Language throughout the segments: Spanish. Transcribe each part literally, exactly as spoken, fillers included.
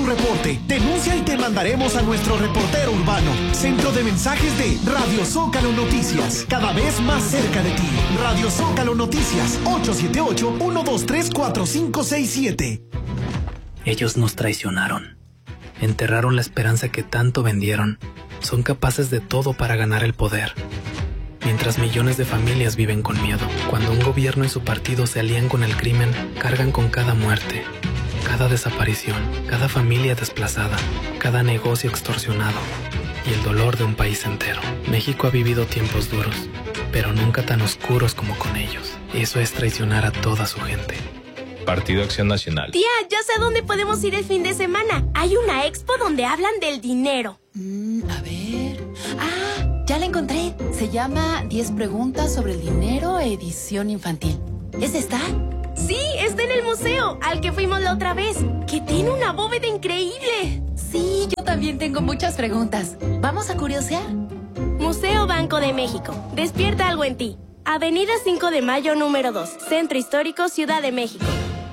tu reporte. Denuncia y te mandaremos a nuestro reportero urbano. Centro de mensajes de Radio Zócalo Noticias. Cada vez más cerca de ti. Radio Zócalo Noticias. ocho siete ocho, uno dos tres, cuatro cinco seis siete. Ellos nos traicionaron. Enterraron la esperanza que tanto vendieron. Son capaces de todo para ganar el poder. Mientras millones de familias viven con miedo. Cuando un gobierno y su partido se alían con el crimen, cargan con cada muerte, cada desaparición, cada familia desplazada, cada negocio extorsionado y el dolor de un país entero. México ha vivido tiempos duros, pero nunca tan oscuros como con ellos. Eso es traicionar a toda su gente. Partido Acción Nacional. Tía, ya sé a dónde podemos ir el fin de semana. Hay una expo donde hablan del dinero. Mm, a ver... ¡Ah! Ya la encontré. Se llama diez preguntas sobre el dinero, edición infantil. ¿Es esta? Sí, está en el museo, al que fuimos la otra vez, que tiene una bóveda increíble. Sí, yo también tengo muchas preguntas. ¿Vamos a curiosear? Museo Banco de México. Despierta algo en ti. Avenida cinco de Mayo número dos, Centro Histórico, Ciudad de México.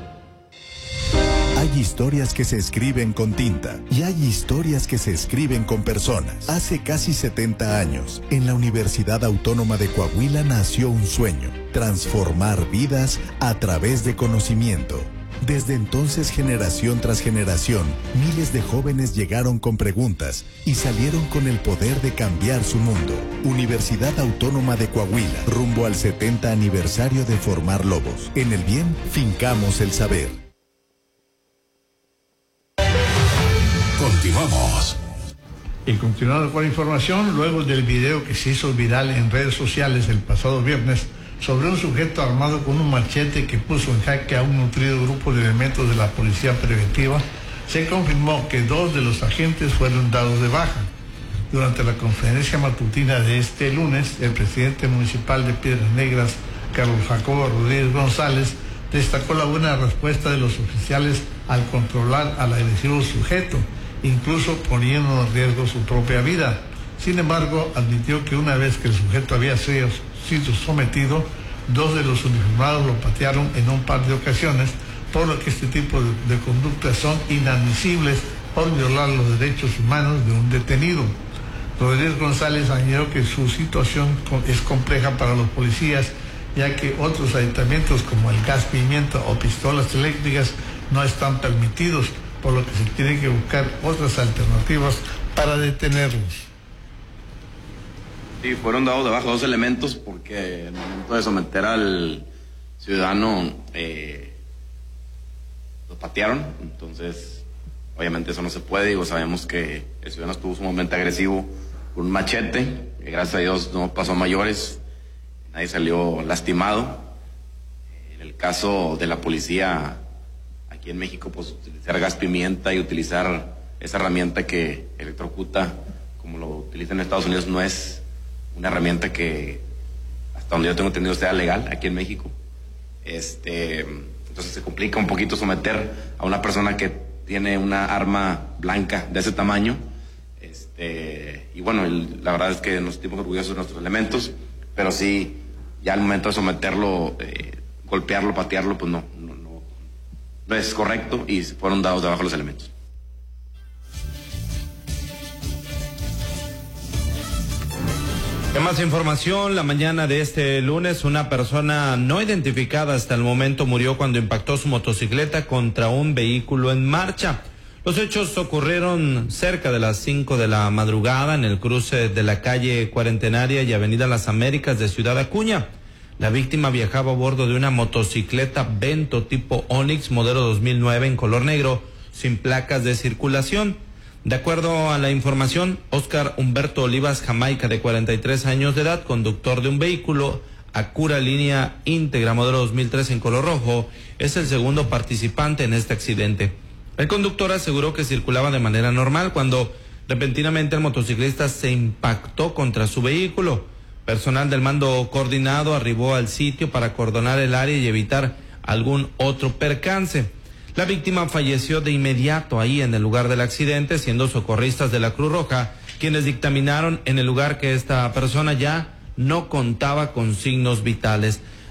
Hay historias que se escriben con tinta y hay historias que se escriben con personas. Hace casi setenta años, en la Universidad Autónoma de Coahuila nació un sueño: transformar vidas a través de conocimiento. Desde entonces, generación tras generación, miles de jóvenes llegaron con preguntas y salieron con el poder de cambiar su mundo. Universidad Autónoma de Coahuila, rumbo al setenta aniversario de formar lobos. En el bien, fincamos el saber. Continuamos. Y continuando con la información, luego del video que se hizo viral en redes sociales el pasado viernes sobre un sujeto armado con un machete que puso en jaque a un nutrido grupo de elementos de la policía preventiva, se confirmó que dos de los agentes fueron dados de baja. Durante la conferencia matutina de este lunes, el presidente municipal de Piedras Negras, Carlos Jacobo Rodríguez González, destacó la buena respuesta de los oficiales al controlar al agresivo sujeto, incluso poniendo en riesgo su propia vida. Sin embargo, admitió que una vez que el sujeto había sido, sido sometido, dos de los uniformados lo patearon en un par de ocasiones, por lo que este tipo de, de conductas son inadmisibles por violar los derechos humanos de un detenido. Rodríguez González añadió que su situación es compleja para los policías, ya que otros aditamentos como el gas pimienta o pistolas eléctricas no están permitidos, por lo que se tiene que buscar otras alternativas para detenerlos. Sí, fueron dados de baja dos elementos porque en el momento de someter al ciudadano eh, lo patearon, entonces obviamente eso no se puede. Digo, sabemos que el ciudadano estuvo sumamente agresivo con un machete, que gracias a Dios no pasó a mayores, nadie salió lastimado. En el caso de la policía aquí en México, pues utilizar gas pimienta y utilizar esa herramienta que electrocuta, como lo utilizan en Estados Unidos, no es una herramienta que, hasta donde yo tengo entendido, sea legal aquí en México. Este, entonces se complica un poquito someter a una persona que tiene una arma blanca de ese tamaño. Este, y bueno, el, la verdad es que nos sentimos orgullosos de nuestros elementos, pero sí, ya al momento de someterlo, eh, golpearlo, patearlo, pues no, no, no, no es correcto y fueron dados de baja los elementos. En más información, la mañana de este lunes, una persona no identificada hasta el momento murió cuando impactó su motocicleta contra un vehículo en marcha. Los hechos ocurrieron cerca de las cinco de la madrugada en el cruce de la calle Cuarentenaria y Avenida Las Américas de Ciudad Acuña. La víctima viajaba a bordo de una motocicleta Vento tipo Onix modelo dos mil nueve en color negro, sin placas de circulación. De acuerdo a la información, Óscar Humberto Olivas Jamaica, de cuarenta y tres años de edad, conductor de un vehículo Acura línea íntegra modelo dos mil tres en color rojo, es el segundo participante en este accidente. El conductor aseguró que circulaba de manera normal cuando repentinamente el motociclista se impactó contra su vehículo. Personal del mando coordinado arribó al sitio para acordonar el área y evitar algún otro percance. La víctima falleció de inmediato ahí en el lugar del accidente, siendo socorristas de la Cruz Roja quienes dictaminaron en el lugar que esta persona ya no contaba con signos vitales.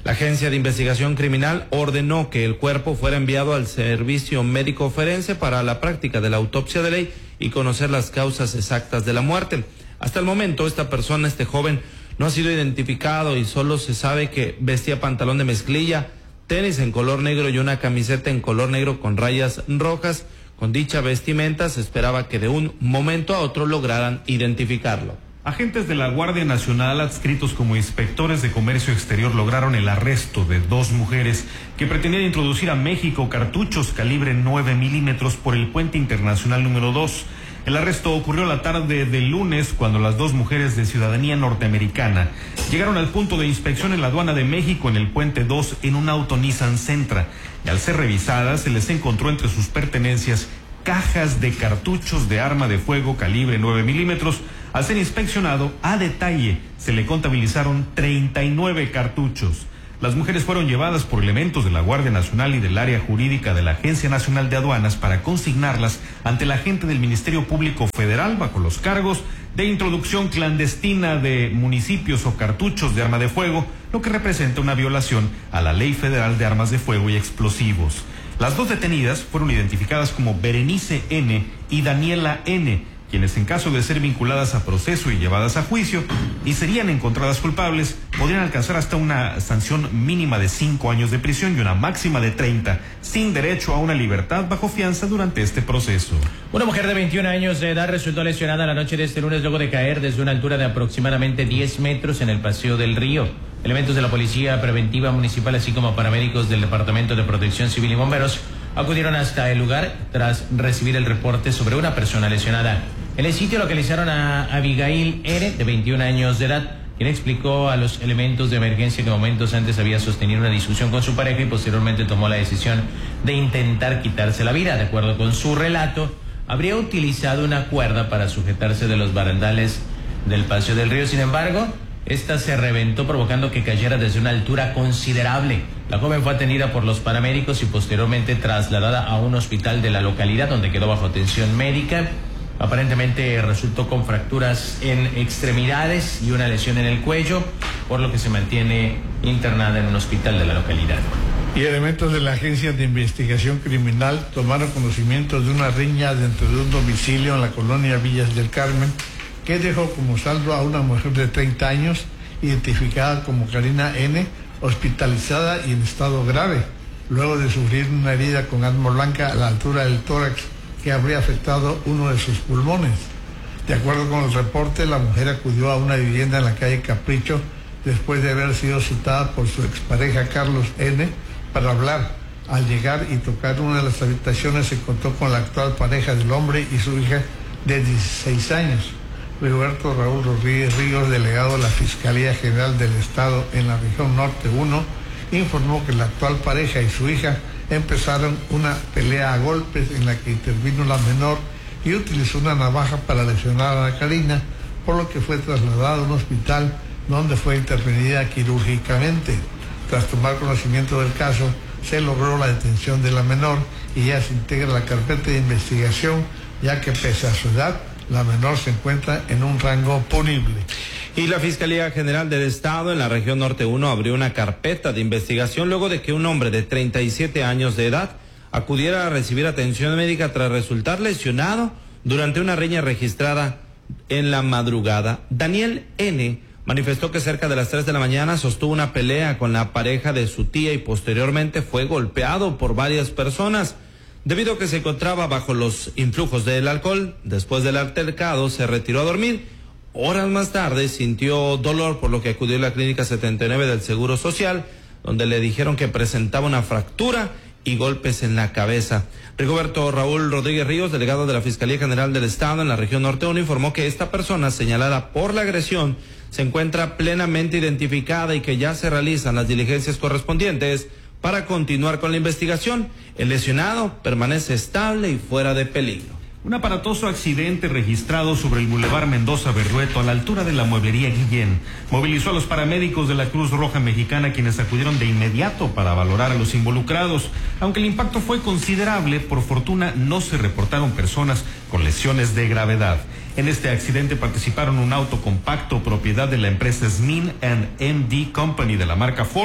La Agencia de Investigación Criminal ordenó que el cuerpo fuera enviado al servicio médico forense para la práctica de la autopsia de ley y conocer las causas exactas de la muerte. Hasta el momento, esta persona, este joven, no ha sido identificado y solo se sabe que vestía pantalón de mezclilla, tenis en color negro y una camiseta en color negro con rayas rojas. Con dicha vestimenta se esperaba que de un momento a otro lograran identificarlo. Agentes de la Guardia Nacional adscritos como inspectores de comercio exterior lograron el arresto de dos mujeres que pretendían introducir a México cartuchos calibre nueve milímetros por el puente internacional número dos. El arresto ocurrió la tarde del lunes cuando las dos mujeres de ciudadanía norteamericana llegaron al punto de inspección en la aduana de México en el puente dos en un auto Nissan Sentra. Y al ser revisadas se les encontró entre sus pertenencias cajas de cartuchos de arma de fuego calibre nueve milímetros. Al ser inspeccionado a detalle se le contabilizaron treinta y nueve cartuchos. Las mujeres fueron llevadas por elementos de la Guardia Nacional y del área jurídica de la Agencia Nacional de Aduanas para consignarlas ante la agente del Ministerio Público Federal bajo los cargos de introducción clandestina de municipios o cartuchos de arma de fuego, lo que representa una violación a la Ley Federal de Armas de Fuego y Explosivos. Las dos detenidas fueron identificadas como Berenice N. y Daniela N., quienes en caso de ser vinculadas a proceso y llevadas a juicio y serían encontradas culpables, podrían alcanzar hasta una sanción mínima de cinco años de prisión y una máxima de treinta, sin derecho a una libertad bajo fianza durante este proceso. Una mujer de veintiún años de edad resultó lesionada la noche de este lunes luego de caer desde una altura de aproximadamente diez metros en el Paseo del Río. Elementos de la Policía Preventiva Municipal, así como paramédicos del Departamento de Protección Civil y Bomberos, acudieron hasta el lugar tras recibir el reporte sobre una persona lesionada. En el sitio localizaron a Abigail R., de veintiún años de edad, quien explicó a los elementos de emergencia que momentos antes había sostenido una discusión con su pareja y posteriormente tomó la decisión de intentar quitarse la vida. De acuerdo con su relato, habría utilizado una cuerda para sujetarse de los barandales del Paseo del Río. Sin embargo, esta se reventó provocando que cayera desde una altura considerable. La joven fue atendida por los paramédicos y posteriormente trasladada a un hospital de la localidad donde quedó bajo atención médica. Aparentemente resultó con fracturas en extremidades y una lesión en el cuello, por lo que se mantiene internada en un hospital de la localidad. Y elementos de la Agencia de Investigación Criminal tomaron conocimiento de una riña dentro de un domicilio en la colonia Villas del Carmen, que dejó como saldo a una mujer de treinta años, identificada como Karina N., hospitalizada y en estado grave, luego de sufrir una herida con arma blanca a la altura del tórax, que habría afectado uno de sus pulmones. De acuerdo con el reporte, la mujer acudió a una vivienda en la calle Capricho después de haber sido citada por su expareja Carlos N. para hablar. Al llegar y tocar una de las habitaciones se encontró con la actual pareja del hombre y su hija de dieciséis años. Roberto Raúl Rodríguez Ríos, delegado de la Fiscalía General del Estado en la región Norte uno, informó que la actual pareja y su hija empezaron una pelea a golpes en la que intervino la menor y utilizó una navaja para lesionar a la Karina, por lo que fue trasladada a un hospital donde fue intervenida quirúrgicamente. Tras tomar conocimiento del caso, se logró la detención de la menor y ya se integra la carpeta de investigación, ya que pese a su edad, la menor se encuentra en un rango punible. Y la Fiscalía General del Estado en la región Norte uno abrió una carpeta de investigación luego de que un hombre de treinta y siete años de edad acudiera a recibir atención médica tras resultar lesionado durante una riña registrada en la madrugada. Daniel N. manifestó que cerca de las tres de la mañana sostuvo una pelea con la pareja de su tía y posteriormente fue golpeado por varias personas. Debido a que se encontraba bajo los influjos del alcohol, después del altercado se retiró a dormir. Horas más tarde sintió dolor, por lo que acudió a la clínica setenta y nueve del Seguro Social, donde le dijeron que presentaba una fractura y golpes en la cabeza. Rigoberto Raúl Rodríguez Ríos, delegado de la Fiscalía General del Estado en la región Norte uno, informó que esta persona señalada por la agresión se encuentra plenamente identificada y que ya se realizan las diligencias correspondientes para continuar con la investigación. El lesionado permanece estable y fuera de peligro. Un aparatoso accidente registrado sobre el Boulevard Mendoza Berrueto a la altura de la mueblería Guillén movilizó a los paramédicos de la Cruz Roja Mexicana, quienes acudieron de inmediato para valorar a los involucrados. Aunque el impacto fue considerable, por fortuna no se reportaron personas con lesiones de gravedad. En este accidente participaron un auto compacto propiedad de la empresa Smin and M D Company de la marca Ford,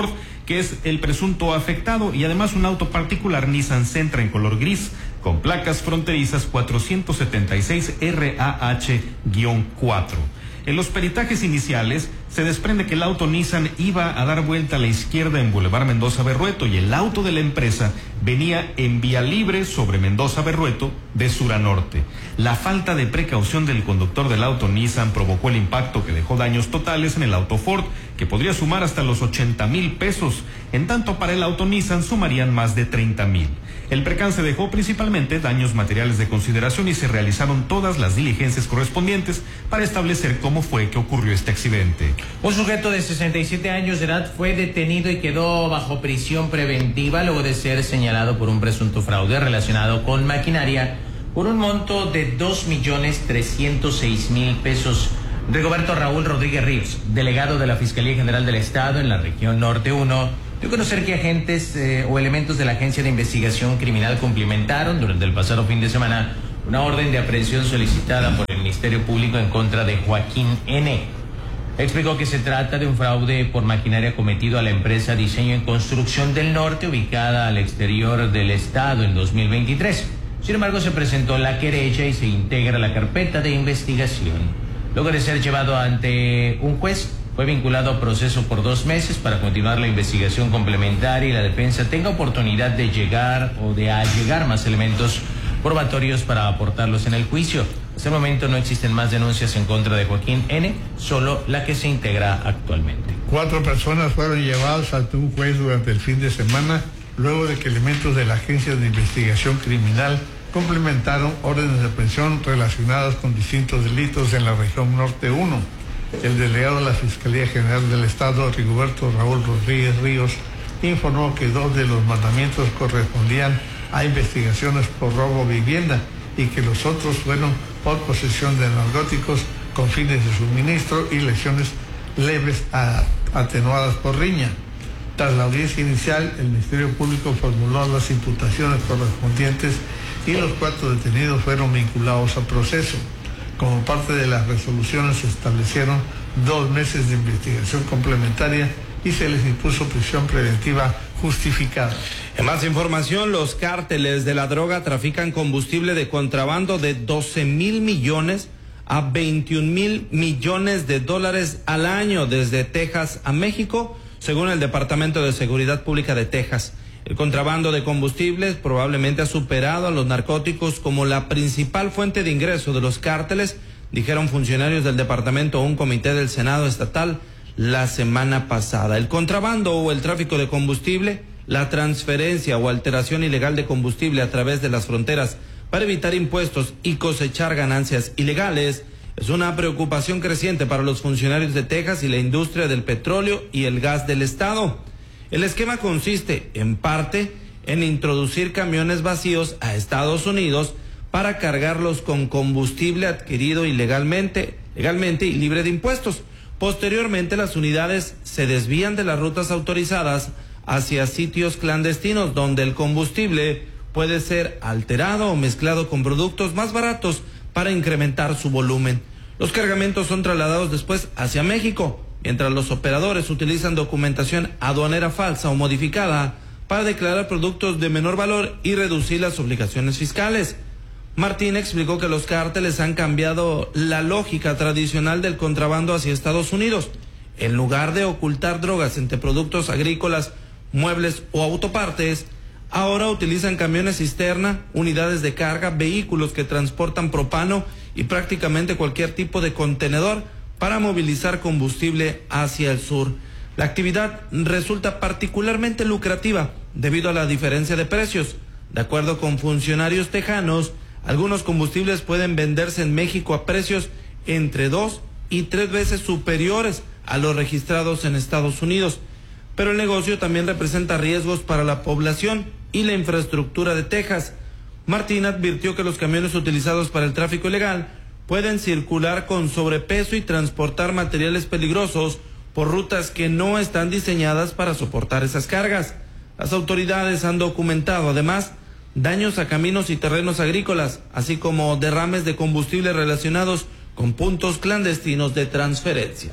que es el presunto afectado, y además un auto particular Nissan Sentra en color gris con placas fronterizas cuatrocientos setenta y seis R A H cuatro. En los peritajes iniciales se desprende que el auto Nissan iba a dar vuelta a la izquierda en Boulevard Mendoza Berrueto y el auto de la empresa venía en vía libre sobre Mendoza Berrueto de sur a norte. La falta de precaución del conductor del auto Nissan provocó el impacto que dejó daños totales en el auto Ford, que podría sumar hasta los ochenta mil pesos. En tanto, para el auto Nissan sumarían más de treinta mil. El percance dejó principalmente daños materiales de consideración y se realizaron todas las diligencias correspondientes para establecer cómo fue que ocurrió este accidente. Un sujeto de sesenta y siete años de edad fue detenido y quedó bajo prisión preventiva luego de ser señalado por un presunto fraude relacionado con maquinaria por un monto de dos millones trescientos seis mil pesos. Rigoberto Raúl Rodríguez Ríos, delegado de la Fiscalía General del Estado en la región Norte uno, dio a conocer que agentes eh, o elementos de la Agencia de Investigación Criminal cumplimentaron durante el pasado fin de semana una orden de aprehensión solicitada por el Ministerio Público en contra de Joaquín N. Explicó que se trata de un fraude por maquinaria cometido a la empresa Diseño en Construcción del Norte, ubicada al exterior del estado en dos mil veintitrés. Sin embargo, se presentó la querella y se integra la carpeta de investigación. Luego de ser llevado ante un juez, fue vinculado a proceso por dos meses para continuar la investigación complementaria y la defensa tenga oportunidad de llegar o de allegar más elementos probatorios para aportarlos en el juicio. Hasta el momento no existen más denuncias en contra de Joaquín N., solo la que se integra actualmente. Cuatro personas fueron llevadas ante un juez durante el fin de semana, luego de que elementos de la Agencia de Investigación Criminal complementaron órdenes de aprehensión relacionadas con distintos delitos en la región Norte uno. El delegado de la Fiscalía General del Estado, Rigoberto Raúl Rodríguez Ríos, informó que dos de los mandamientos correspondían a investigaciones por robo a vivienda y que los otros fueron por posesión de narcóticos con fines de suministro y lesiones leves a, atenuadas por riña. Tras la audiencia inicial, el Ministerio Público formuló las imputaciones correspondientes y los cuatro detenidos fueron vinculados a proceso. Como parte de las resoluciones se establecieron dos meses de investigación complementaria y se les impuso prisión preventiva justificada. En más información, los cárteles de la droga trafican combustible de contrabando de doce mil millones a veintiún mil millones de dólares al año desde Texas a México, según el Departamento de Seguridad Pública de Texas. El contrabando de combustibles probablemente ha superado a los narcóticos como la principal fuente de ingreso de los cárteles, dijeron funcionarios del departamento a un comité del Senado estatal la semana pasada. El contrabando o el tráfico de combustible, la transferencia o alteración ilegal de combustible a través de las fronteras para evitar impuestos y cosechar ganancias ilegales, es una preocupación creciente para los funcionarios de Texas y la industria del petróleo y el gas del estado. El esquema consiste, en parte, en introducir camiones vacíos a Estados Unidos para cargarlos con combustible adquirido ilegalmente, legalmente y libre de impuestos. Posteriormente, las unidades se desvían de las rutas autorizadas hacia sitios clandestinos donde el combustible puede ser alterado o mezclado con productos más baratos para incrementar su volumen. Los cargamentos son trasladados después hacia México, mientras los operadores utilizan documentación aduanera falsa o modificada para declarar productos de menor valor y reducir las obligaciones fiscales. Martín explicó que los cárteles han cambiado la lógica tradicional del contrabando hacia Estados Unidos. En lugar de ocultar drogas entre productos agrícolas, muebles o autopartes, ahora utilizan camiones cisterna, unidades de carga, vehículos que transportan propano y prácticamente cualquier tipo de contenedor para movilizar combustible hacia el sur. La actividad resulta particularmente lucrativa debido a la diferencia de precios. De acuerdo con funcionarios tejanos, algunos combustibles pueden venderse en México a precios entre dos y tres veces superiores a los registrados en Estados Unidos. Pero el negocio también representa riesgos para la población y la infraestructura de Texas. Martín advirtió que los camiones utilizados para el tráfico ilegal pueden circular con sobrepeso y transportar materiales peligrosos por rutas que no están diseñadas para soportar esas cargas. Las autoridades han documentado además daños a caminos y terrenos agrícolas, así como derrames de combustible relacionados con puntos clandestinos de transferencia.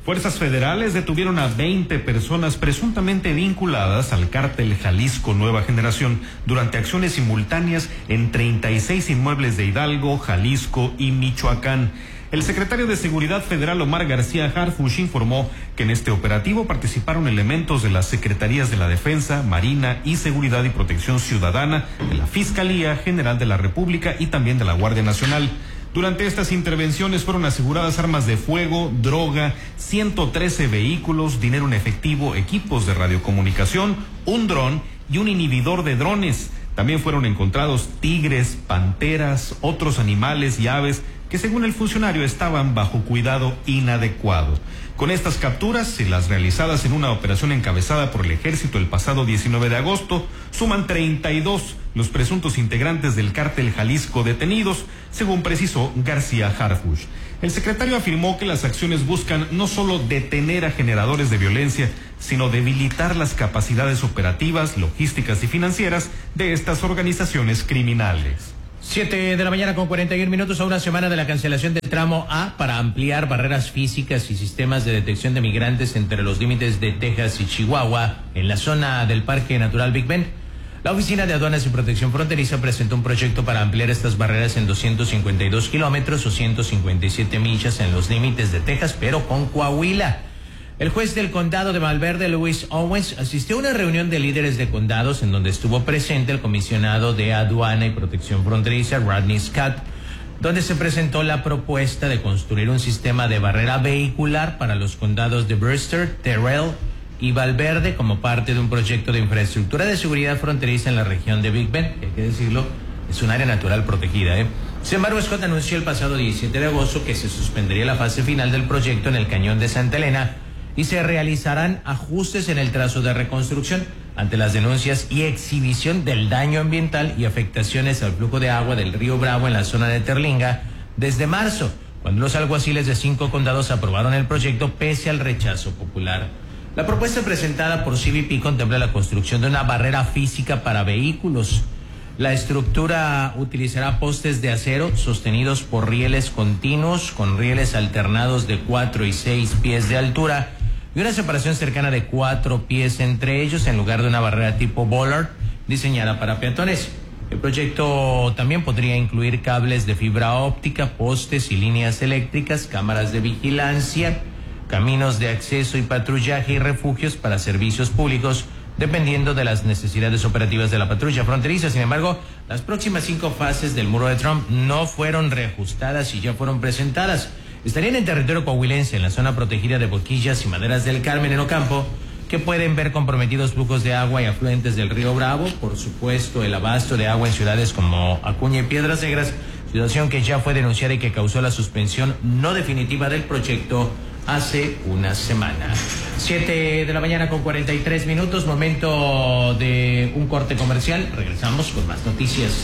Fuerzas federales detuvieron a veinte personas presuntamente vinculadas al cártel Jalisco Nueva Generación durante acciones simultáneas en treinta y seis inmuebles de Hidalgo, Jalisco y Michoacán. El secretario de Seguridad Federal Omar García Harfuch informó que en este operativo participaron elementos de las Secretarías de la Defensa, Marina y Seguridad y Protección Ciudadana, de la Fiscalía General de la República y también de la Guardia Nacional. Durante estas intervenciones fueron aseguradas armas de fuego, droga, ciento trece vehículos, dinero en efectivo, equipos de radiocomunicación, un dron y un inhibidor de drones. También fueron encontrados tigres, panteras, otros animales y aves que según el funcionario estaban bajo cuidado inadecuado. Con estas capturas y las realizadas en una operación encabezada por el ejército el pasado diecinueve de agosto, suman treinta y dos los presuntos integrantes del cártel Jalisco detenidos, según precisó García Harfuch. El secretario afirmó que las acciones buscan no solo detener a generadores de violencia, sino debilitar las capacidades operativas, logísticas y financieras de estas organizaciones criminales. Siete de la mañana con cuarenta y un minutos, a una semana de la cancelación del tramo A para ampliar barreras físicas y sistemas de detección de migrantes entre los límites de Texas y Chihuahua en la zona del Parque Natural Big Bend. La Oficina de Aduanas y Protección Fronteriza presentó un proyecto para ampliar estas barreras en doscientos cincuenta y dos kilómetros o ciento cincuenta y siete millas en los límites de Texas, pero con Coahuila. El juez del condado de Valverde, Louis Owens, asistió a una reunión de líderes de condados en donde estuvo presente el comisionado de Aduana y Protección Fronteriza, Rodney Scott, donde se presentó la propuesta de construir un sistema de barrera vehicular para los condados de Brewster, Terrell y Valverde como parte de un proyecto de infraestructura de seguridad fronteriza en la región de Big Bend, que hay que decirlo, es un área natural protegida, ¿eh? Sin embargo, Scott anunció el pasado diecisiete de agosto que se suspendería la fase final del proyecto en el cañón de Santa Elena y se realizarán ajustes en el trazo de reconstrucción ante las denuncias y exhibición del daño ambiental y afectaciones al flujo de agua del río Bravo en la zona de Terlinga desde marzo, cuando los alguaciles de cinco condados aprobaron el proyecto pese al rechazo popular. La propuesta presentada por C B P contempla la construcción de una barrera física para vehículos. La estructura utilizará postes de acero sostenidos por rieles continuos con rieles alternados de cuatro y seis pies de altura y una separación cercana de cuatro pies entre ellos en lugar de una barrera tipo bollard diseñada para peatones. El proyecto también podría incluir cables de fibra óptica, postes y líneas eléctricas, cámaras de vigilancia, caminos de acceso y patrullaje y refugios para servicios públicos, dependiendo de las necesidades operativas de la patrulla fronteriza. Sin embargo, las próximas cinco fases del muro de Trump no fueron reajustadas y ya fueron presentadas. Estarían en territorio coahuilense, en la zona protegida de Boquillas y Maderas del Carmen en Ocampo, que pueden ver comprometidos flujos de agua y afluentes del río Bravo, por supuesto el abasto de agua en ciudades como Acuña y Piedras Negras, situación que ya fue denunciada y que causó la suspensión no definitiva del proyecto hace una semana. Siete de la mañana con cuarenta y tres minutos, momento de un corte comercial. Regresamos con más noticias.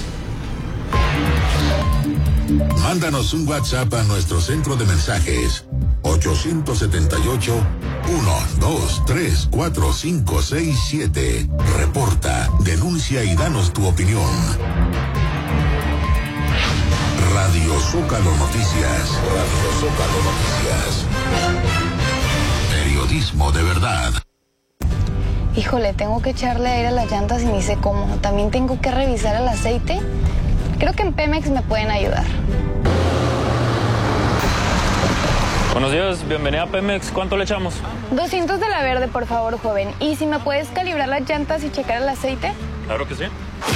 Mándanos un WhatsApp a nuestro centro de mensajes ocho siete ocho, uno dos tres, cuatro cinco seis siete. Reporta, denuncia y danos tu opinión. Radio Zócalo Noticias. Radio Zócalo Noticias. Periodismo de verdad. Híjole, tengo que echarle aire a las llantas y ni sé cómo. También tengo que revisar el aceite. Creo que en Pemex me pueden ayudar. Buenos días, bienvenida a Pemex. ¿Cuánto le echamos? doscientos de la verde, por favor, joven. ¿Y si me puedes calibrar las llantas y checar el aceite? Claro que sí.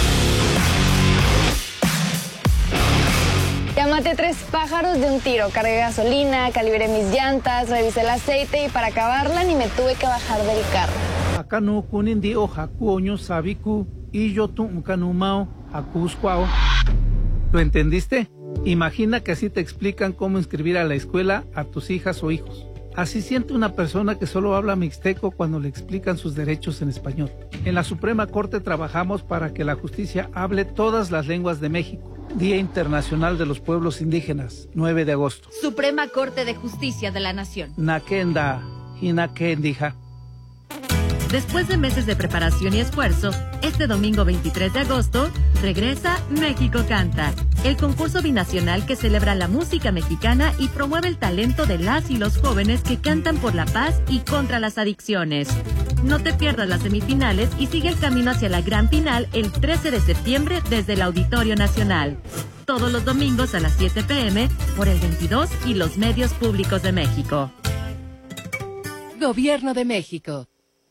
Ya maté tres pájaros de un tiro. Cargué gasolina, calibré mis llantas, revisé el aceite y para acabarla ni me tuve que bajar del carro. Acá no kunindi o jacuoño sabiku y yo tu canumao acuscuao. ¿Lo entendiste? Imagina que así te explican cómo inscribir a la escuela a tus hijas o hijos. Así siente una persona que solo habla mixteco cuando le explican sus derechos en español. En la Suprema Corte trabajamos para que la justicia hable todas las lenguas de México. Día Internacional de los Pueblos Indígenas, nueve de agosto. Suprema Corte de Justicia de la Nación. Nakenda, Hinakendija. Después de meses de preparación y esfuerzo, este domingo veintitrés de agosto, regresa México Canta. el concurso binacional que celebra la música mexicana y promueve el talento de las y los jóvenes que cantan por la paz y contra las adicciones. No te pierdas las semifinales y sigue el camino hacia la gran final el trece de septiembre desde el Auditorio Nacional. Todos los domingos a las siete pe eme por el veintidós y los medios públicos de México. Gobierno de México.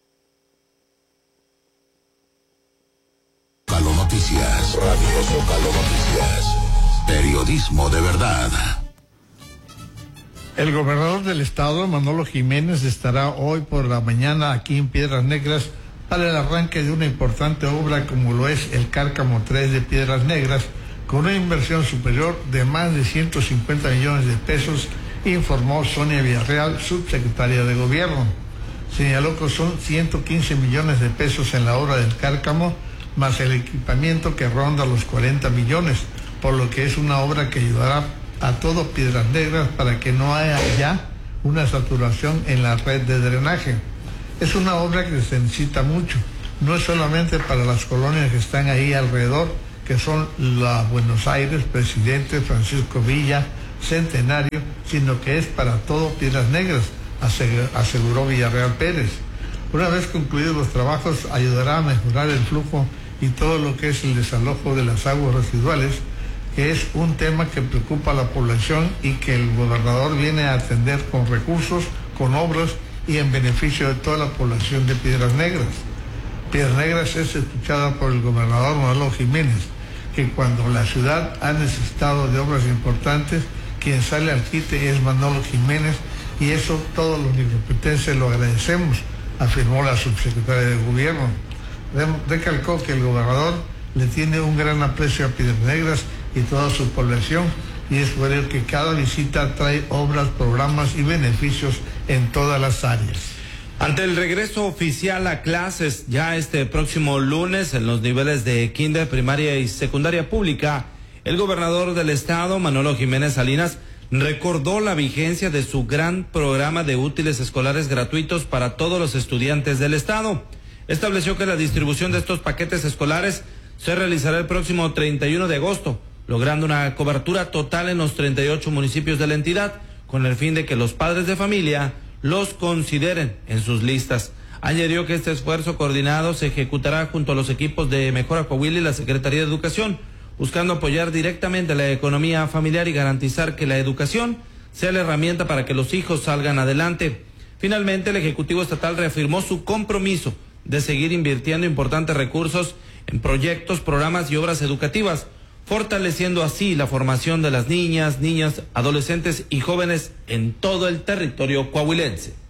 Zócalo Noticias, Radio Zócalo Noticias, periodismo de verdad. El gobernador del estado, Manolo Jiménez, estará hoy por la mañana aquí en Piedras Negras para el arranque de una importante obra como lo es el Cárcamo tres de Piedras Negras, con una inversión superior de más de ciento cincuenta millones de pesos, informó Sonia Villarreal, subsecretaria de Gobierno. Señaló que son ciento quince millones de pesos en la obra del Cárcamo, más el equipamiento que ronda los cuarenta millones, por lo que es una obra que ayudará a todo Piedras Negras para que no haya ya una saturación en la red de drenaje. Es una obra que se necesita mucho, no es solamente para las colonias que están ahí alrededor, que son la Buenos Aires, Presidente, Francisco Villa, Centenario, sino que es para todo Piedras Negras, aseguró Villarreal Pérez. Una vez concluidos los trabajos, ayudará a mejorar el flujo y todo lo que es el desalojo de las aguas residuales, que es un tema que preocupa a la población y que el gobernador viene a atender con recursos, con obras y en beneficio de toda la población de Piedras Negras. Piedras Negras es escuchada por el gobernador Manolo Jiménez, que cuando la ciudad ha necesitado de obras importantes, quien sale al quite es Manolo Jiménez, y eso todos los nigropetenses lo agradecemos, afirmó la subsecretaria de Gobierno. Recalcó que el gobernador le tiene un gran aprecio a Piedras Negras y toda su población, y es por ello que cada visita trae obras, programas y beneficios en todas las áreas. Ante el regreso oficial a clases ya este próximo lunes en los niveles de kinder, primaria y secundaria pública, el gobernador del estado, Manolo Jiménez Salinas, recordó la vigencia de su gran programa de útiles escolares gratuitos para todos los estudiantes del estado. Estableció que la distribución de estos paquetes escolares se realizará el próximo treinta y uno de agosto, logrando una cobertura total en los treinta y ocho municipios de la entidad, con el fin de que los padres de familia los consideren en sus listas. Añadió que este esfuerzo coordinado se ejecutará junto a los equipos de Mejora Coahuila y la Secretaría de Educación, buscando apoyar directamente la economía familiar y garantizar que la educación sea la herramienta para que los hijos salgan adelante. Finalmente, el Ejecutivo Estatal reafirmó su compromiso de seguir invirtiendo importantes recursos en proyectos, programas y obras educativas, fortaleciendo así la formación de las niñas, niñas, adolescentes y jóvenes en todo el territorio coahuilense.